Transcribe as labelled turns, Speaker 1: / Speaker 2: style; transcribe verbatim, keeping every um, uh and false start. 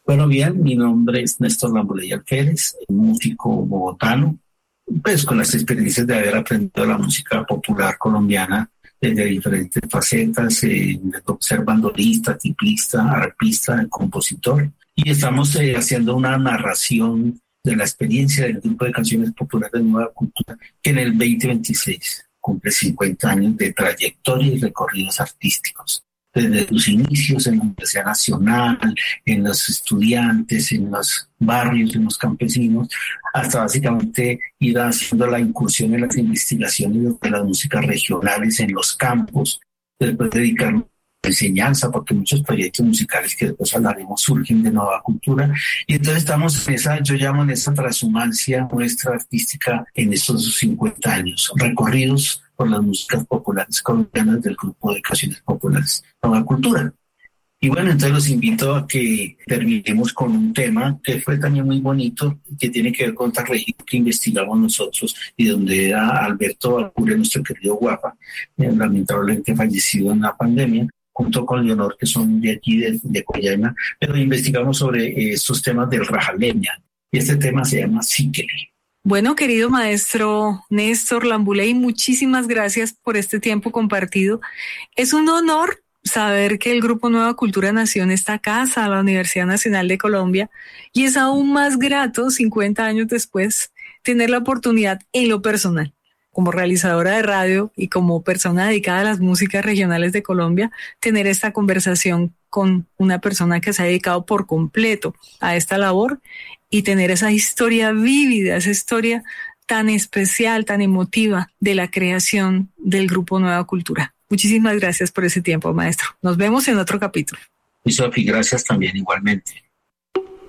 Speaker 1: Bueno, bien, mi nombre es Néstor Lambuley Alférez, músico bogotano, pues con las experiencias de haber aprendido la música popular colombiana desde diferentes facetas, eh, de ser bandolista, tiplista, arpista, compositor. Y estamos eh, haciendo una narración de la experiencia del grupo de canciones populares de Nueva Cultura, que en el veinte veintiséis cumple cincuenta años de trayectoria y recorridos artísticos. Desde sus inicios en la Universidad Nacional, en los estudiantes, en los barrios, en los campesinos, hasta básicamente ir haciendo la incursión en las investigaciones de las músicas regionales en los campos, después dedicarnos a la enseñanza, porque muchos proyectos musicales que después hablaremos surgen de Nueva Cultura, y entonces estamos en esa, yo llamo en esa transhumancia nuestra artística en estos cincuenta años, recorridos por las músicas populares colombianas del grupo de canciones populares Nueva Cultura. Y bueno, entonces los invito a que terminemos con un tema que fue también muy bonito, que tiene que ver con otra región que investigamos nosotros y donde era Alberto Alcure, nuestro querido Guapa, eh, lamentablemente fallecido en la pandemia, junto con Leonor, que son de aquí, de, de Coyaima, pero investigamos sobre eh, estos temas del Rajaleña. Y este tema se llama Síquele.
Speaker 2: Bueno, querido maestro Néstor Lambuley, muchísimas gracias por este tiempo compartido. Es un honor saber que el Grupo Nueva Cultura nació en esta casa, la Universidad Nacional de Colombia, y es aún más grato, cincuenta años después, tener la oportunidad en lo personal, como realizadora de radio y como persona dedicada a las músicas regionales de Colombia, tener esta conversación con una persona que se ha dedicado por completo a esta labor y tener esa historia vívida, esa historia tan especial, tan emotiva de la creación del Grupo Nueva Cultura. Muchísimas gracias por ese tiempo, maestro. Nos vemos en otro capítulo.
Speaker 1: Y Sofi, gracias también igualmente.